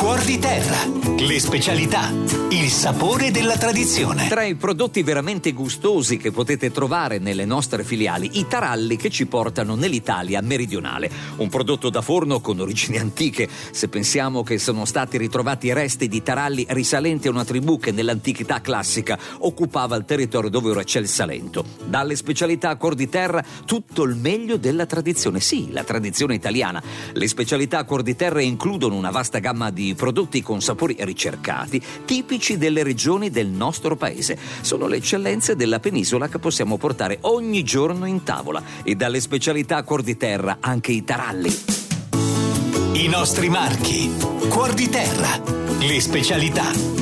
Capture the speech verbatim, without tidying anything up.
Cuor di Terra, le specialità, il sapore della tradizione. Tra i prodotti veramente gustosi che potete trovare nelle nostre filiali, i taralli che ci portano nell'Italia meridionale. Un prodotto da forno con origini antiche, se pensiamo che sono stati ritrovati resti di taralli risalenti a una tribù che nell'antichità classica occupava il territorio dove ora c'è il Salento. Dalle specialità Cuor di Terra, tutto il meglio della tradizione. Sì, la tradizione italiana. Le specialità Cuor di Terra includono una vasta gamma di prodotti con sapori ricercati, tipici delle regioni del nostro paese. Sono le eccellenze della penisola che possiamo portare ogni giorno in tavola. E dalle specialità Cuor di Terra anche i taralli. I nostri marchi. Cuor di Terra, le specialità.